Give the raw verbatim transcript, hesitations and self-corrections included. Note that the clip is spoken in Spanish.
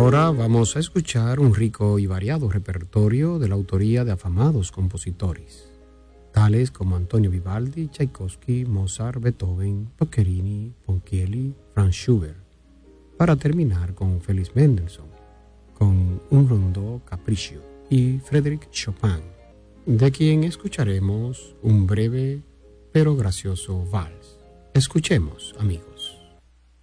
Ahora vamos a escuchar un rico y variado repertorio de la autoría de afamados compositores, tales como Antonio Vivaldi, Tchaikovsky, Mozart, Beethoven, Boccherini, Ponchielli, Franz Schubert, para terminar con Félix Mendelssohn, con un rondó Capriccio, y Frédéric Chopin, de quien escucharemos un breve pero gracioso vals. Escuchemos, amigos.